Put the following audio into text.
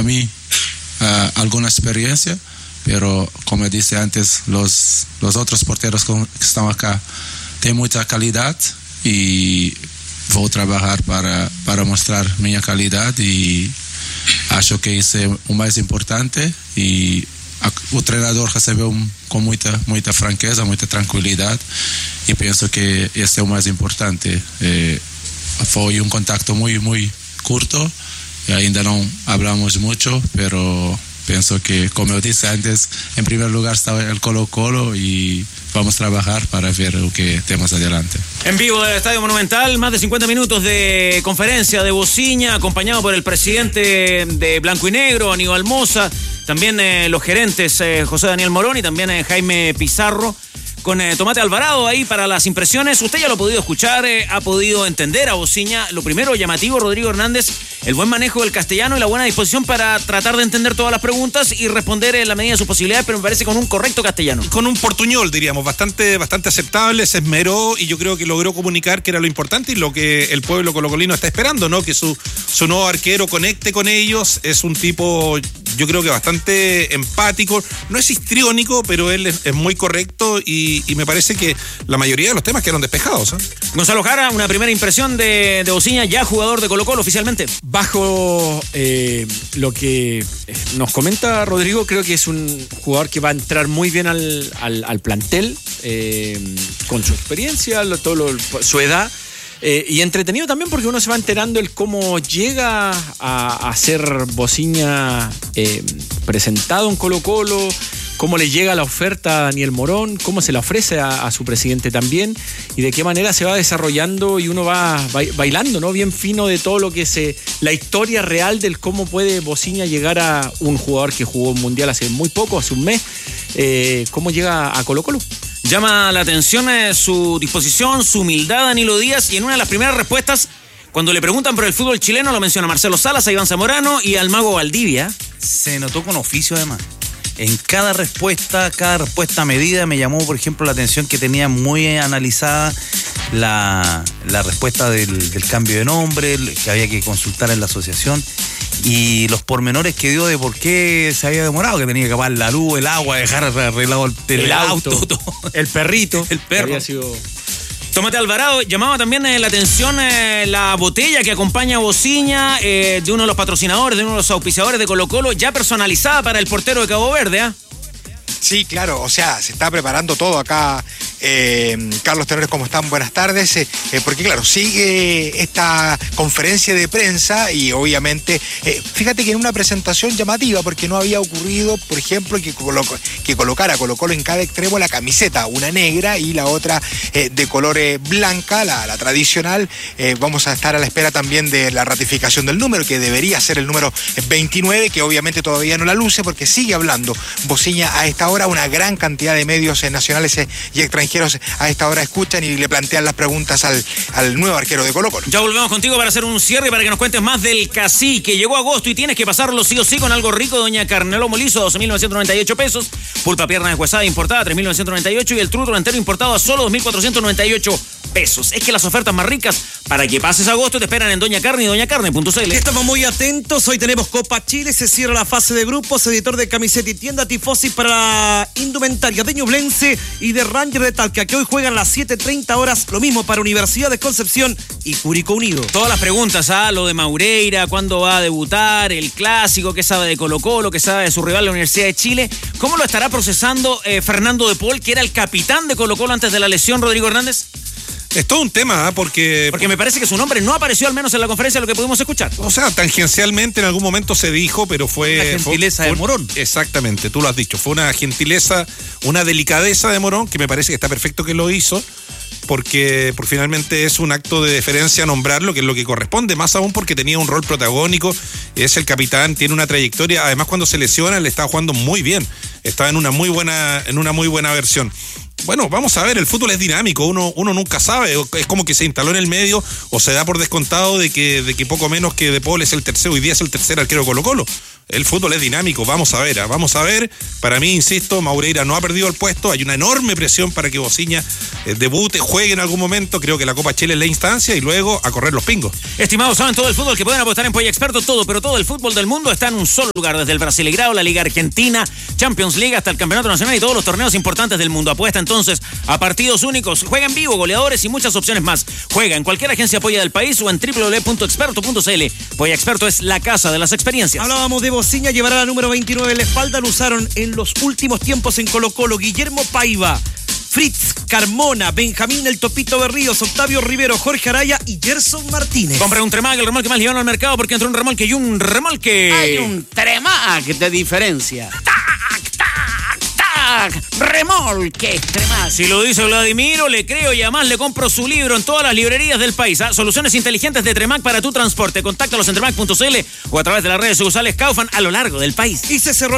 a mí alguna experiencia, pero como dije antes, los otros porteros que están acá tienen mucha calidad y voy a trabajar para mostrar mi calidad y acho que hice o más importante y o treinador recebeu con mucha franqueza, mucha tranquilidad y pienso que ese es lo más importante. Fue un contacto muy corto y ainda no hablamos mucho, pero pienso que, como dije antes, en primer lugar está el Colo-Colo y vamos a trabajar para ver lo que tenemos adelante. En vivo del Estadio Monumental, más de 50 minutos de conferencia de Bociña, acompañado por el presidente de Blanco y Negro, Aníbal Mosa, también los gerentes José Daniel Morón y también Jaime Pizarro, con Tomate Alvarado ahí para las impresiones. Usted ya lo ha podido escuchar, ha podido entender a Bociña. Lo primero llamativo, Rodrigo Hernández, el buen manejo del castellano y la buena disposición para tratar de entender todas las preguntas y responder en la medida de sus posibilidades, pero me parece con un correcto castellano. Con un portuñol, diríamos, bastante aceptable, se esmeró y yo creo que logró comunicar que era lo importante y lo que el pueblo colocolino está esperando, ¿no? Que su nuevo arquero conecte con ellos. Es un tipo, yo creo que bastante empático, no es histriónico, pero él es muy correcto y me parece que la mayoría de los temas quedaron despejados, ¿eh? Gonzalo Jara, una primera impresión de Bociña, ya jugador de Colo-Colo oficialmente. Bajo lo que nos comenta Rodrigo, creo que es un jugador que va a entrar muy bien al plantel, con su experiencia, su edad. Y entretenido también porque uno se va enterando el cómo llega a ser Bociña presentado en Colo-Colo, cómo le llega la oferta a Daniel Morón, cómo se la ofrece a su presidente también y de qué manera se va desarrollando y uno va bailando, ¿no? Bien fino de todo lo que la historia real del cómo puede Bociña llegar a un jugador que jugó un mundial hace muy poco, hace un mes, cómo llega a Colo-Colo. Llama la atención su disposición, su humildad, Danilo Díaz, y en una de las primeras respuestas, cuando le preguntan por el fútbol chileno, lo menciona Marcelo Salas, a Iván Zamorano y al Mago Valdivia. Se notó con oficio además. En cada respuesta medida, me llamó, por ejemplo, la atención que tenía muy analizada la respuesta del cambio de nombre, que había que consultar en la asociación, y los pormenores que dio de por qué se había demorado, que tenía que apagar la luz, el agua, dejar arreglado el auto, todo. El perrito, el perro. Había sido... Tomate Alvarado, llamaba también la atención la botella que acompaña a Bociña, de uno de los patrocinadores, de uno de los auspiciadores de Colo-Colo, ya personalizada para el portero de Cabo Verde, ¿eh? Sí, claro, o sea, se está preparando todo acá. Carlos Tenores, ¿cómo están? Buenas tardes. Porque claro, sigue esta conferencia de prensa y obviamente, fíjate que en una presentación llamativa, porque no había ocurrido, por ejemplo, que colocara Colo-Colo en cada extremo la camiseta, una negra y la otra de color blanca, la tradicional. Vamos a estar a la espera también de la ratificación del número, que debería ser el número 29, que obviamente todavía no la luce porque sigue hablando Bociña a esta hora. Una gran cantidad de medios nacionales y extranjeros a esta hora escuchan y le plantean las preguntas al nuevo arquero de Colo-Colo. Ya volvemos contigo para hacer un cierre y para que nos cuentes más del cacique. Llegó agosto y tienes que pasarlo sí o sí con algo rico. Doña Carne, lomo liso, 12.998 pesos. Pulpa pierna deshuesada importada, 3.998. Y el trutro entero importado a solo 2.498 pesos. Es que las ofertas más ricas para que pases agosto te esperan en Doña Carne y doñacarne.cl. Estamos muy atentos. Hoy tenemos Copa Chile, se cierra la fase de grupos. Editor de camiseta y tienda Tifosi para la indumentaria de Ñublense y de Ranger de Talca, que hoy juegan las 7:30 horas. Lo mismo para Universidad de Concepción y Curicó Unido. Todas las preguntas, lo de Maureira, cuándo va a debutar, el clásico, qué sabe de Colo-Colo, qué sabe de su rival, la Universidad de Chile. ¿Cómo lo estará procesando Fernando de Paul, que era el capitán de Colo-Colo antes de la lesión, Rodrigo Hernández? Es todo un tema, porque me parece que su nombre no apareció, al menos en la conferencia, lo que pudimos escuchar. O sea, tangencialmente en algún momento se dijo, pero fue... Una gentileza de Morón. Exactamente, tú lo has dicho. Fue una gentileza, una delicadeza de Morón, que me parece que está perfecto que lo hizo, porque finalmente es un acto de deferencia nombrarlo, que es lo que corresponde, más aún porque tenía un rol protagónico, es el capitán, tiene una trayectoria, además cuando se lesiona le estaba jugando muy bien, estaba en una muy buena versión. Bueno, vamos a ver, el fútbol es dinámico, uno nunca sabe, es como que se instaló en el medio o se da por descontado de que poco menos que De Paul es hoy día es el tercer arquero de Colo-Colo. El fútbol es dinámico, vamos a ver. Para mí, insisto, Maureira no ha perdido el puesto, hay una enorme presión para que Bociña debute, juegue en algún momento. Creo que la Copa Chile es la instancia y luego a correr los pingos. Estimados, saben todo el fútbol que pueden apostar en Polla Experto, pero todo el fútbol del mundo está en un solo lugar, desde el Brasileirao, la Liga Argentina, Champions League hasta el Campeonato Nacional y todos los torneos importantes del mundo. Apuesta entonces a partidos únicos, juega en vivo, goleadores y muchas opciones más. Juega en cualquier agencia Polla del país o en www.experto.cl. Polla Experto es la casa de las experiencias. Hablábamos de Bociña, llevará la número 29 en la espalda, lo usaron en los últimos tiempos en Colo-Colo. Guillermo Paiva, Fritz Carmona, Benjamín El Topito Berríos, Octavio Rivero, Jorge Araya y Gerson Martínez. Compra un Tremac, el remolque más liviano al mercado, porque entre un remolque y un remolque hay un Tremac de diferencia. ¡Tac, tac, tac! Remolque Tremac. Si lo dice Vladimiro, le creo y además le compro su libro en todas las librerías del país. Soluciones inteligentes de Tremac para tu transporte. Contáctalos en tremac.cl o a través de las redes sociales Kaufman a lo largo del país. Y se cerró